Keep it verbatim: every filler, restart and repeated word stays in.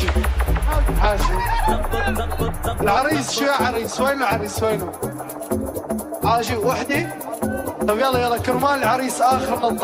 حاجي حاجي العريس شو يا عريس؟ وين العريس وينه؟ حاجي وحدي؟ طب يلا يلا كرمال العريس آخر نط